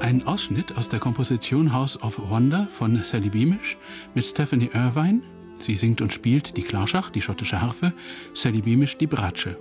Ein Ausschnitt aus der Komposition House of Wonder von Sally Beamish mit Stephanie Irvine. Sie singt und spielt die Clarsach, die schottische Harfe, Sally Beamish die Bratsche.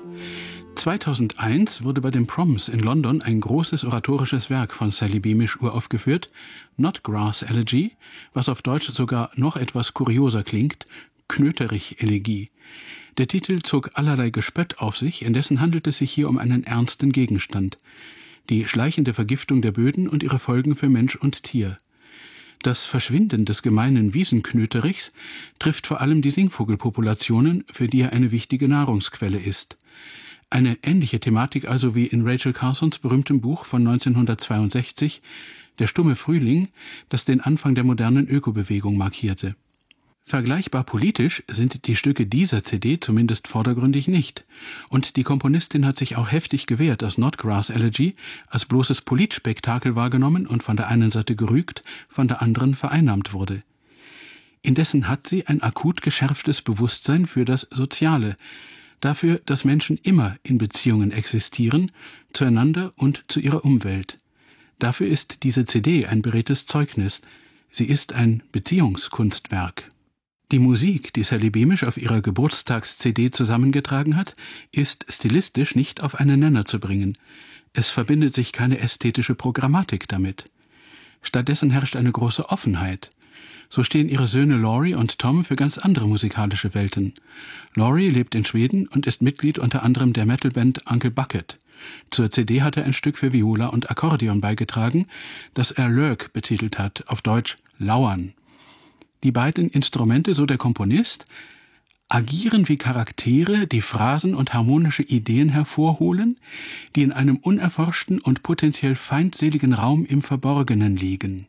2001 wurde bei den Proms in London ein großes oratorisches Werk von Sally Beamish uraufgeführt, Snodgrass Elegy, was auf Deutsch sogar noch etwas kurioser klingt, Knöterich-Elegie. Der Titel zog allerlei Gespött auf sich, indessen handelt es sich hier um einen ernsten Gegenstand. Die schleichende Vergiftung der Böden und ihre Folgen für Mensch und Tier. Das Verschwinden des gemeinen Wiesenknöterichs trifft vor allem die Singvogelpopulationen, für die er eine wichtige Nahrungsquelle ist. Eine ähnliche Thematik also wie in Rachel Carsons berühmtem Buch von 1962, Der stumme Frühling, das den Anfang der modernen Ökobewegung markierte. Vergleichbar politisch sind die Stücke dieser CD zumindest vordergründig nicht. Und die Komponistin hat sich auch heftig gewehrt, dass Snodgrass Elegy als bloßes Politspektakel wahrgenommen und von der einen Seite gerügt, von der anderen vereinnahmt wurde. Indessen hat sie ein akut geschärftes Bewusstsein für das Soziale, dafür, dass Menschen immer in Beziehungen existieren, zueinander und zu ihrer Umwelt. Dafür ist diese CD ein beredtes Zeugnis. Sie ist ein Beziehungskunstwerk. Die Musik, die Sally Beamish auf ihrer Geburtstags-CD zusammengetragen hat, ist stilistisch nicht auf einen Nenner zu bringen. Es verbindet sich keine ästhetische Programmatik damit. Stattdessen herrscht eine große Offenheit. So stehen ihre Söhne Laurie und Tom für ganz andere musikalische Welten. Laurie lebt in Schweden und ist Mitglied unter anderem der Metalband Uncle Bucket. Zur CD hat er ein Stück für Viola und Akkordeon beigetragen, das er Lurk betitelt hat, auf Deutsch Lauern. Die beiden Instrumente, so der Komponist, agieren wie Charaktere, die Phrasen und harmonische Ideen hervorholen, die in einem unerforschten und potenziell feindseligen Raum im Verborgenen liegen.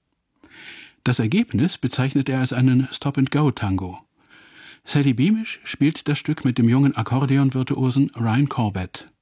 Das Ergebnis bezeichnet er als einen Stop-and-Go-Tango. Sally Beamish spielt das Stück mit dem jungen Akkordeonvirtuosen Ryan Corbett.